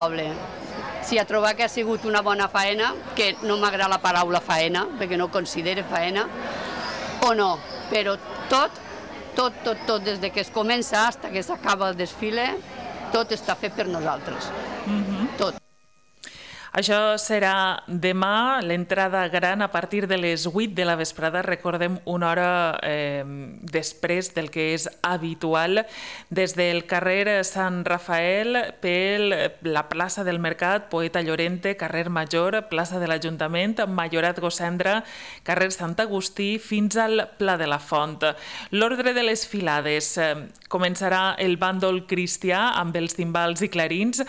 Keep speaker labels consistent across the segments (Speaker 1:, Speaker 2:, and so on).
Speaker 1: poble. Si ha trobat que ha sigut una bona faena, que no m'agrada la paraula faena, perquè no considero faena, o no, però tot, des de que es comença fins que s'acaba el desfile, tot està fet per nosaltres, tot.
Speaker 2: Això serà demà, l'entrada gran a partir de les 8 de la vesprada, recordem una hora després del que és habitual, des del carrer Sant Rafael, per la plaça del Mercat, Poeta Llorente, carrer Major, plaça de l'Ajuntament, Majorat Gossendra, carrer Sant Agustí, fins al Pla de la Font. L'ordre de les filades: començarà el bàndol cristià amb els timbals i clarins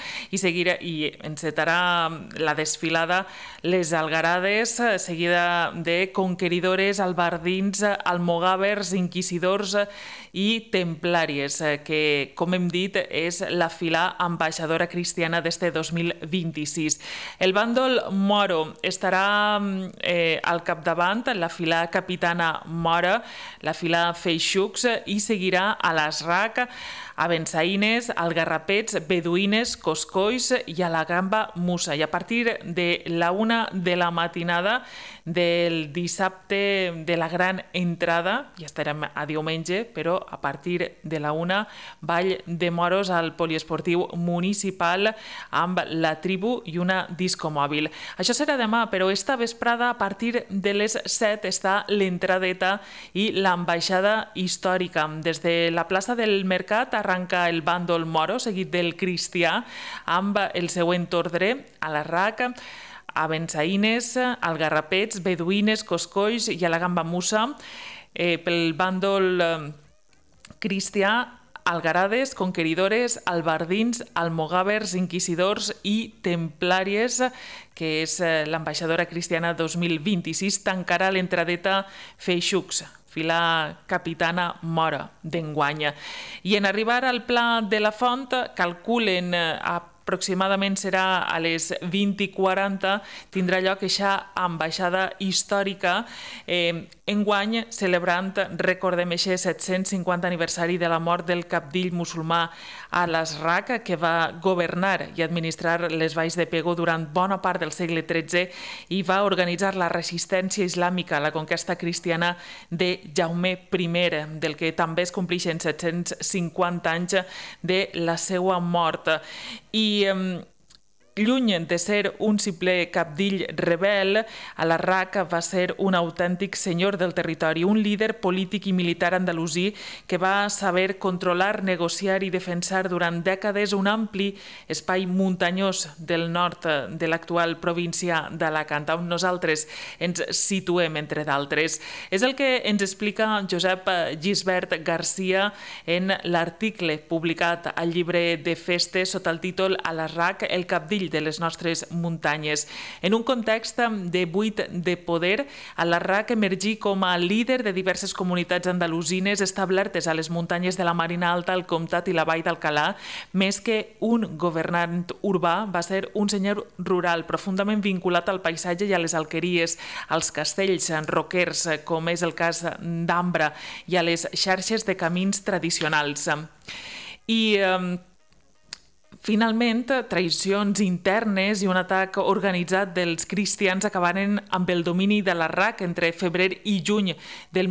Speaker 2: i encetarà la desfilada les algarades, seguida de conqueridores, albardins, almogàvers, inquisidors i templàries, que, com hem dit, és la fila ambaixadora cristiana d'este 2026. El bàndol moro estarà al capdavant, la fila capitana mora, la fila feixucs, i seguirà a l'Asrac, a Bensaïnes, algarrapets, beduïnes, coscolls i a la gamba musa. I a partir de la 1 de la matinada del dissabte de la gran entrada, ja estarem a diumenge, però a partir de la 1, ball de moros al poliesportiu municipal amb la tribu i una disco mòbil. Això serà demà, però esta vesprada a partir de les 7 està l'entradeta i l'ambaixada històrica. Des de la plaça del Mercat arranca el bàndol moro, seguit del cristià, amb el següent ordre: a l'Arrac, a Bensaïnes, algarrapets, beduïnes, coscolls i a la gamba musa. Pel bàndol cristià, algarades, conqueridores, albardins, almogàvers, inquisidors i templàries, que és l'ambaixadora cristiana 2026, tancarà l'entradeta feixucs, fila capitana mora d'enguany. I en arribar al Pla de la Font, calculen aproximadament serà a les 20:40, tindrà lloc aquesta ambaixada històrica, enguany celebrant, recordem, aquest 750 aniversari de la mort del cabdill musulmà al-Azraq, que va governar i administrar les valls de Pego durant bona part del segle XIII i va organitzar la resistència islàmica a la conquesta cristiana de Jaume I, del que també es compleixen 750 anys de la seva mort. I lluny de ser un simple cabdill rebel, al-Azraq va ser un autèntic senyor del territori, un líder polític i militar andalusí que va saber controlar, negociar i defensar durant dècades un ampli espai muntanyós del nord de l'actual província d'Alacant, on nosaltres ens situem, entre d'altres. És el que ens explica Josep Gisbert Garcia en l'article publicat al llibre de festes sota el títol Al-Azraq, el cabdill de les nostres muntanyes. En un context de buit de poder, al-Azraq emergí com a líder de diverses comunitats andalusines establertes a les muntanyes de la Marina Alta, el Comtat i la Vall d'Alcalà. Més que un governant urbà, va ser un senyor rural profundament vinculat al paisatge i a les alqueries, als castells roquers, com és el cas d'Ambra, i a les xarxes de camins tradicionals. I finalment, traïcions internes i un atac organitzat dels cristians acabaren amb el domini de l'Arrac entre febrer i juny del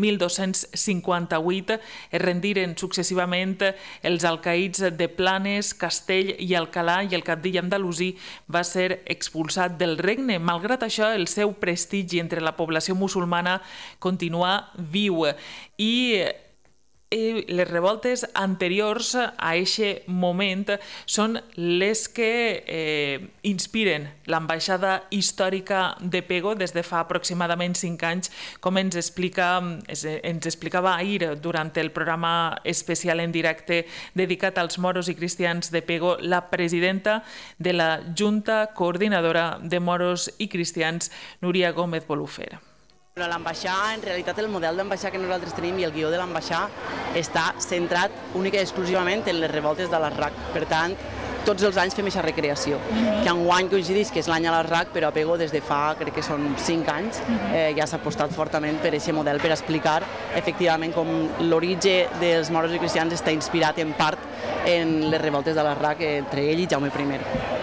Speaker 2: 1258. Es rendiren successivament els alcaïds de Planes, Castell i Alcalà, i el cabdill andalusí va ser expulsat del regne. Malgrat això, el seu prestigi entre la població musulmana continua viu i les revoltes anteriors a aquest moment són les que inspiren l'ambaixada històrica de Pego des de fa aproximadament 5 anys, com ens explicava ahir durant el programa especial en directe dedicat als moros i cristians de Pego la presidenta de la Junta Coordinadora de Moros i Cristians, Núria Gómez Bolufer.
Speaker 3: L'ambaixada, en realitat el model d'ambaixada que nosaltres tenim i el guió de l'ambaixada està centrat únicament i exclusivament en les revoltes de l'Azraq. Per tant, tots els anys fem aquesta recreació, que enguany coincideix que és l'any a l'Azraq, però a Pego des de fa, crec que són 5 anys, ja s'ha apostat fortament per aquest model, per explicar efectivament com l'origen dels moros i cristians està inspirat en part en les revoltes de l'Azraq entre ell i Jaume I.